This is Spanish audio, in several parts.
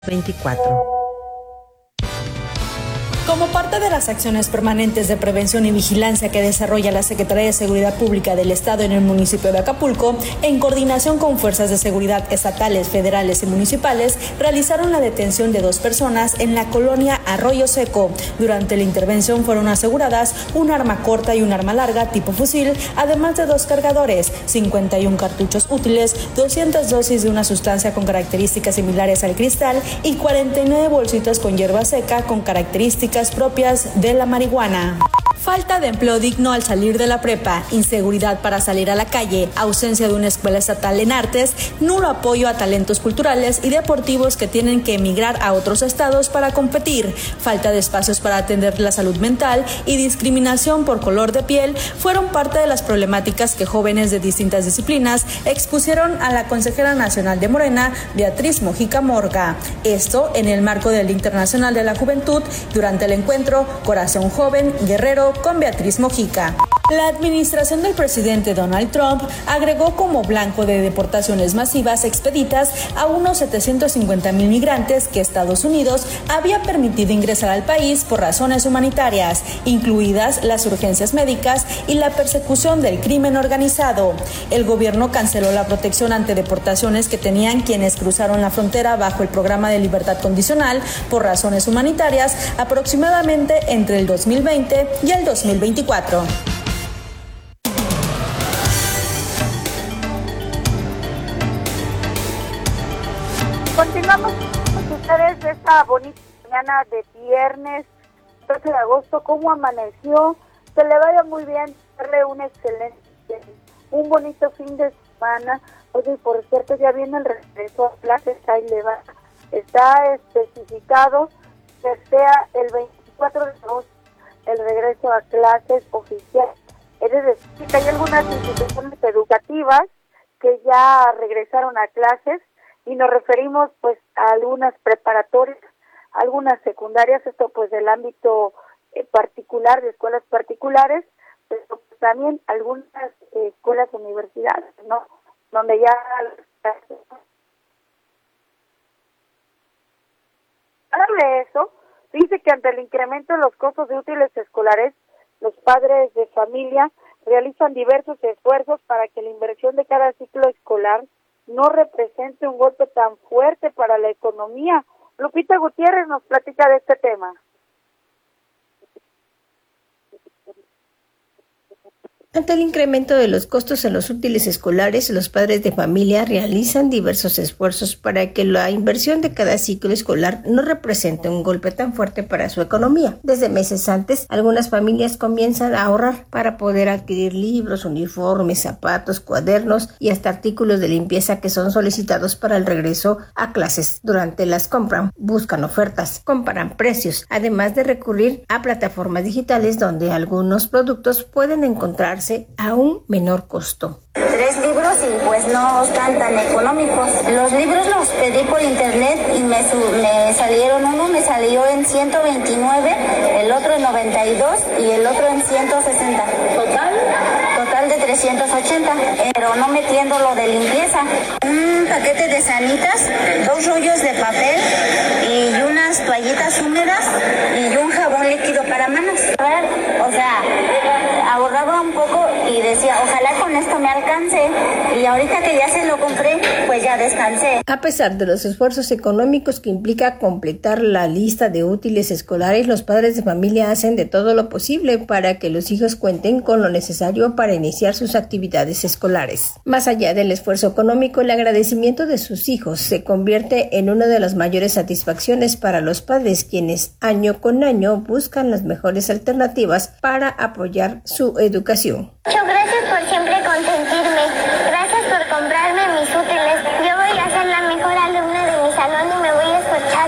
24. Como parte de las acciones permanentes de prevención y vigilancia que desarrolla la Secretaría de Seguridad Pública del Estado en el municipio de Acapulco, en coordinación con fuerzas de seguridad estatales, federales y municipales, realizaron la detención de 2 personas en la colonia Arroyo Seco. Durante la intervención fueron aseguradas un arma corta y un arma larga tipo fusil, además de 2 cargadores, 51 cartuchos útiles, 200 dosis de una sustancia con características similares al cristal y 49 bolsitas con hierba seca con características propias de la marihuana. Falta de empleo digno al salir de la prepa, inseguridad para salir a la calle, ausencia de una escuela estatal en artes, nulo apoyo a talentos culturales y deportivos que tienen que emigrar a otros estados para competir, falta de espacios para atender la salud mental y discriminación por color de piel fueron parte de las problemáticas que jóvenes de distintas disciplinas expusieron a la consejera nacional de Morena, Beatriz Mojica Morga. Esto en el marco del Día Internacional de la Juventud durante el encuentro Corazón Joven Guerrero con Beatriz Mojica. La administración del presidente Donald Trump agregó como blanco de deportaciones masivas expeditas a unos 750,000 migrantes que Estados Unidos había permitido ingresar al país por razones humanitarias, incluidas las urgencias médicas y la persecución del crimen organizado. El gobierno canceló la protección ante deportaciones que tenían quienes cruzaron la frontera bajo el programa de libertad condicional por razones humanitarias aproximadamente entre el 2020 y el 2024. Continuamos con ustedes de esta bonita mañana de viernes 12 de agosto. ¿Cómo amaneció? Que le vaya muy bien, darle un excelente, un bonito fin de semana. Oye, por cierto, ya viene el regreso a clases, ahí le va. Está especificado que sea el 24 de agosto el regreso a clases oficial. Es decir, que hay algunas instituciones educativas que ya regresaron a clases y nos referimos pues a algunas preparatorias, algunas secundarias, esto pues del ámbito particular, de escuelas particulares, pero pues, también algunas escuelas universidades, ¿no? Donde ya de eso, dice que ante el incremento de los costos de útiles escolares, los padres de familia realizan diversos esfuerzos para que la inversión de cada ciclo escolar no represente un golpe tan fuerte para la economía. Lupita Gutiérrez nos platica de este tema. Ante el incremento de los costos en los útiles escolares, los padres de familia realizan diversos esfuerzos para que la inversión de cada ciclo escolar no represente un golpe tan fuerte para su economía. Desde meses antes, algunas familias comienzan a ahorrar para poder adquirir libros, uniformes, zapatos, cuadernos y hasta artículos de limpieza que son solicitados para el regreso a clases. Durante las compras, buscan ofertas, comparan precios, además de recurrir a plataformas digitales donde algunos productos pueden encontrarse a un menor costo. 3 libros y pues no están tan económicos. Los libros los pedí por internet y me salieron, uno me salió en 129, el otro en 92 y el otro en 160. Total de 380, pero no metiendo lo de limpieza. Un paquete de sanitas, 2 rollos de papel y unas toallitas húmedas y un jabón líquido para manos. O sea, ahorraba un poco y decía, ojalá con esto me alcance, y ahorita que ya se lo compré, pues ya descansé. A pesar de los esfuerzos económicos que implica completar la lista de útiles escolares, los padres de familia hacen de todo lo posible para que los hijos cuenten con lo necesario para iniciar sus actividades escolares. Más allá del esfuerzo económico, el agradecimiento de sus hijos se convierte en una de las mayores satisfacciones para los padres, quienes año con año buscan las mejores alternativas para apoyar su educación. Muchas gracias por siempre consentirme. Gracias por comprarme mis útiles. Yo voy a ser la mejor alumna de mi salón y me voy a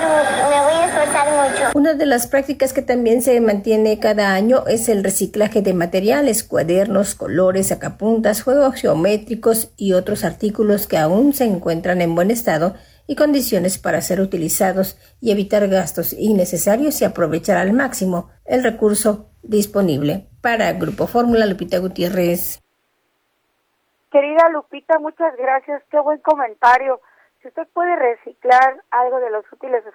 esforzar mucho. Una de las prácticas que también se mantiene cada año es el reciclaje de materiales, cuadernos, colores, sacapuntas, juegos geométricos y otros artículos que aún se encuentran en buen estado y condiciones para ser utilizados y evitar gastos innecesarios y aprovechar al máximo el recurso disponible. Para Grupo Fórmula, Lupita Gutiérrez. Querida Lupita, muchas gracias, qué buen comentario. Si usted puede reciclar algo de los útiles